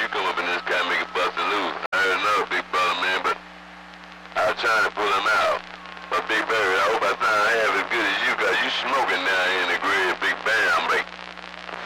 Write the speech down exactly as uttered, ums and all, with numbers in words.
you come up in this car and make it bust and loose. I heard another big brother, man, but I was trying to pull him out. But Big Baby, I hope I sound half as good as you.